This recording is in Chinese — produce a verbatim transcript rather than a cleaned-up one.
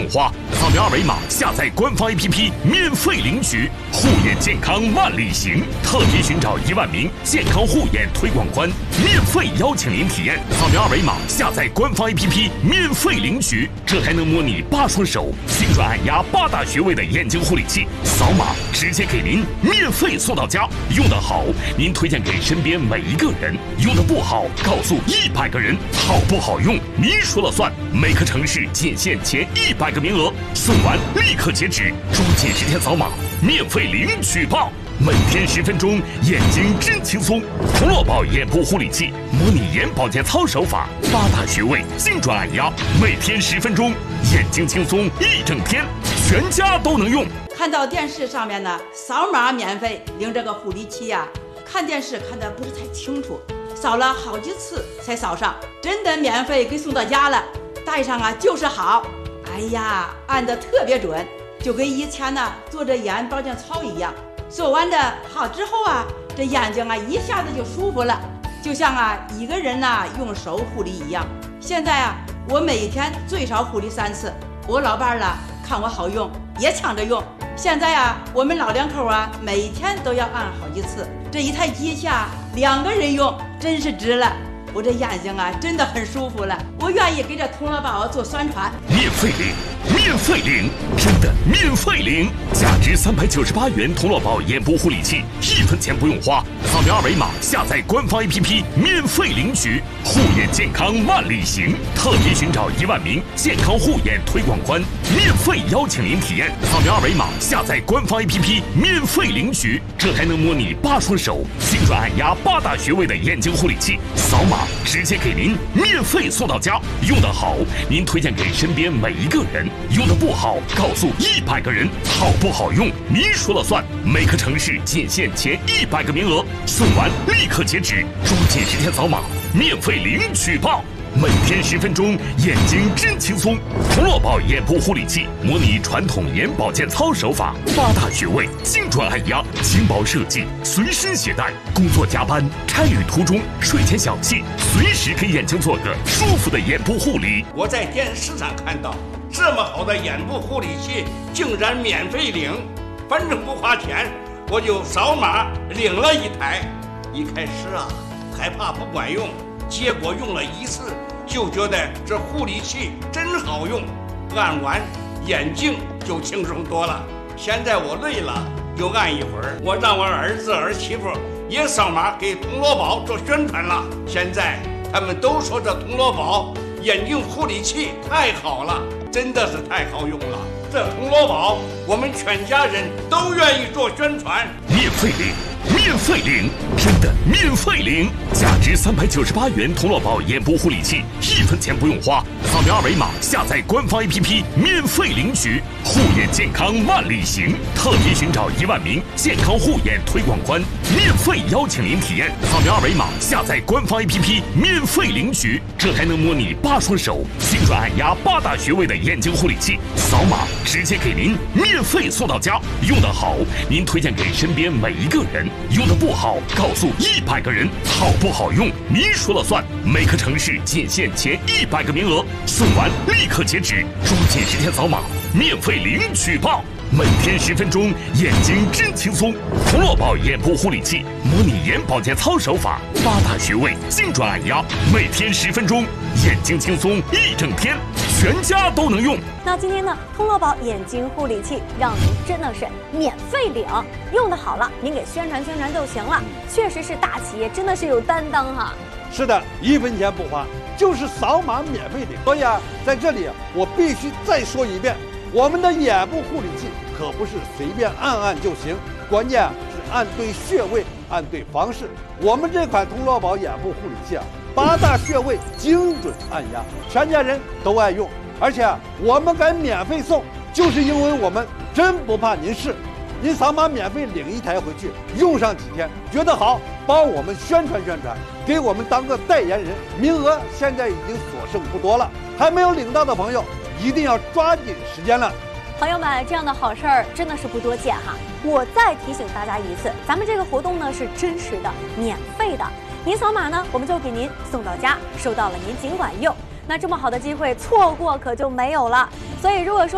花，扫描二维码下载官方 A P P 免费领取。护眼健康万里行，特别寻找一万名健康护眼推广官，免费邀请您体验。扫描二维码下载官方 A P P 免费领取，这还能模拟八双手精准按压八大穴位的眼睛护理器，扫码直接给您免费送到家。用得好，您推荐给身边每一个人；用得不好，告诉一百个人。好不好用，您说了算。每个城市仅限前一百个名额，送完立刻截止，抓紧时间扫码，免费领取吧！每天十分钟，眼睛真轻松。童乐宝眼部护理器，模拟眼保健操手法，八大穴位精准按压，每天十分钟，眼睛轻松一整天，全家都能用。 看到电视上面呢，扫码免费领这个护理器呀、啊，看电视看得不是太清楚，扫了好几次才扫上，真的免费给送到家了，戴上啊就是好。哎呀，按得特别准，就跟以前呢做着眼保健操一样。做完的好之后啊，这眼睛啊一下子就舒服了，就像啊一个人呐、啊、用手护理一样。现在啊，我每天最少护理三次，我老伴儿了看我好用，也抢着用。现在啊，我们老两口啊，每天都要按好几次。这一台机器啊，两个人用真是值了。我这眼睛啊，真的很舒服了。我愿意给这童乐宝做宣传， 免费领，免费领，真的免费领！价值三百九十八元童乐宝眼部护理器，一分钱不用花。扫描二维码下载官方 A P P 免费领取。护眼健康万里行，特别寻找一万名健康护眼推广官，免费邀请您体验。扫描二维码下载官方 A P P 免费领取，这还能模拟八双手精准按压八大穴位的眼睛护理器，扫码直接给您免费送到家。用得好，您推荐给身边每一个人；用得不好，告诉一百个人。好不好用，您说了算。每个城市仅限前一百个名额，送完立刻截止，抓紧时间扫码，免费领取吧！每天十分钟，眼睛真轻松。童乐宝眼部护理器模拟传统眼保健操手法，八大穴位精准按压，轻薄设计，随身携带。工作加班、差旅途中、睡前小憩，随时给眼睛做个舒服的眼部护理。 我在电视上看到这么好的眼部护理器，竟然免费领，反正不花钱，我就扫码领了一台。一开始啊，害怕不管用。结果用了一次，就觉得这护理器真好用，按完眼睛就轻松多了。现在我累了就按一会儿，我让我儿子儿媳妇也扫码给童乐宝做宣传了。现在他们都说这童乐宝眼睛护理器太好了，真的是太好用了。这童乐宝我们全家人都愿意做宣传。 免费领，免费领，真的免费领！价值三百九十八元童乐宝眼部护理器，一分钱不用花。扫描二维码下载官方 A P P 免费领取。护眼健康万里行，特别寻找一万名健康护眼推广官，免费邀请您体验。扫描二维码下载官方 A P P 免费领取，这还能模拟八双手精准按压八大穴位的眼睛护理器，扫码直接给您免费送到家。用得好，您推荐给身边每一个人；用得不好，告诉一百个人。好不好用，您说了算。每个城市仅限前一百个名额，送完立刻截止，抓紧时间扫码，免费领取吧！每天十分钟，眼睛真轻松。童乐宝眼部护理器模拟眼保健操手法，八大穴位精准按压，每天十分钟，眼睛轻松一整天，全家都能用。 那今天呢，童乐宝眼睛护理器让您真的是免费领，用的好了，您给宣传宣传就行了。确实是大企业，真的是有担当哈。 是的，一分钱不花，就是扫码免费领。所以啊，在这里我必须再说一遍，我们的眼部护理器可不是随便按按就行，关键啊是按对穴位，按对方式。我们这款童乐宝眼部护理器啊，八大穴位精准按压，全家人都爱用。而且啊，我们敢免费送，就是因为我们真不怕您试。您扫码免费领一台回去，用上几天，觉得好，帮我们宣传宣传，给我们当个代言人。名额现在已经所剩不多了，还没有领到的朋友，一定要抓紧时间了。 朋友们，这样的好事儿真的是不多见哈。我再提醒大家一次，咱们这个活动呢是真实的、免费的。您扫码呢，我们就给您送到家，收到了您尽管用。那这么好的机会，错过可就没有了。所以如果说